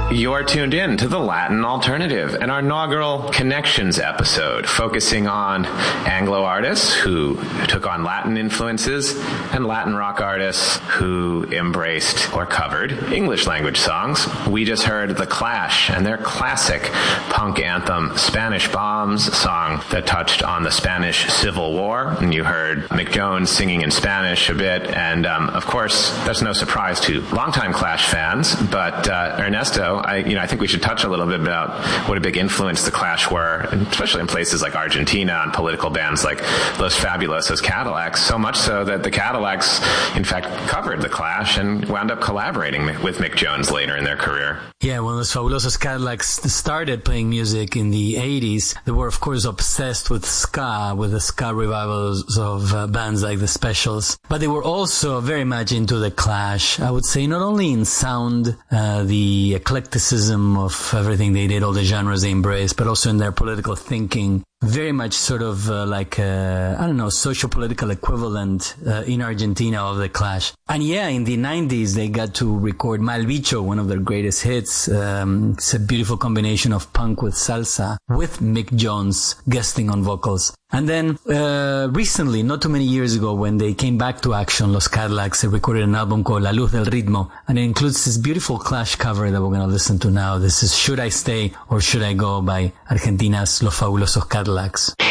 You're tuned in to the Latin Alternative, an inaugural Connections episode focusing on Anglo artists who took on Latin influences and Latin rock artists who embraced or covered English language songs. We just heard The Clash and their classic punk anthem, Spanish Bombs, song that touched on the Spanish Civil War. And you heard Mick Jones singing in Spanish a bit. And, of course, that's no surprise to longtime Clash fans. But, Ernesto, I think we should touch a little bit about what a big influence the Clash were, especially in places like Argentina, on political bands like Los Fabulosos Cadillacs, so much so that the Cadillacs, in fact, covered the Clash and wound up collaborating with Mick Jones later in their career. Yeah, when Los Fabulosos Cadillacs started playing music in the 80s, they were, of course, obsessed with ska, with the ska revivals of bands like the Specials. But they were also very much into the Clash, I would say, not only in sound, the eclecticism of everything they did, all the genres they embraced, but also in their political thinking. Very much sort of socio-political equivalent in Argentina of the Clash. And yeah, in the 90s, they got to record Mal Bicho, one of their greatest hits. It's a beautiful combination of punk with salsa, with Mick Jones guesting on vocals. And then recently, not too many years ago, when they came back to action, Los Cadillacs, they recorded an album called La Luz del Ritmo, and it includes this beautiful Clash cover that we're going to listen to now. This is Should I Stay or Should I Go by Argentina's Los Fabulosos Cadillacs.